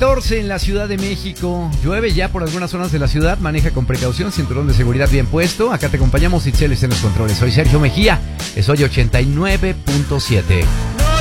14 en la Ciudad de México. Llueve ya por algunas zonas de la ciudad. Maneja con precaución, cinturón de seguridad bien puesto. Acá te acompañamos, Itzel está en los controles. Soy Sergio Mejía. Soy 89.7.